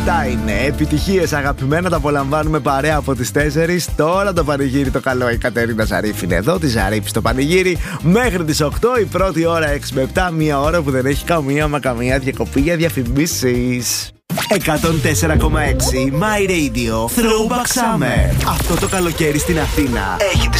Αυτά είναι. Επιτυχίες αγαπημένα, τα απολαμβάνουμε παρέα από τις 4. Τώρα το πανηγύρι το καλό. Η Κατερίνα Ζαρίφ είναι εδώ. Τη Ζαρίφ στο πανηγύρι μέχρι τις 8. Η πρώτη ώρα 6 με 7. Μια ώρα που δεν έχει καμία διακοπή για διαφημίσεις. 104,6 My Radio Throwback Summer. Αυτό το καλοκαίρι στην Αθήνα έχει τις